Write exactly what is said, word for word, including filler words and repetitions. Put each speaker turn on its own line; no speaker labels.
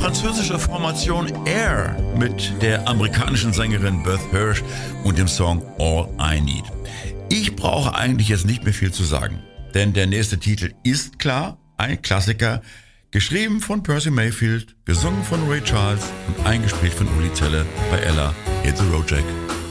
französische Formation Air mit der amerikanischen Sängerin Beth Hirsch und dem Song All I Need. Ich brauche eigentlich jetzt nicht mehr viel zu sagen, denn der nächste Titel ist klar, ein Klassiker, geschrieben von Percy Mayfield, gesungen von Ray Charles und eingespielt von Uli Zelle bei Ella, Hit the Road Jack.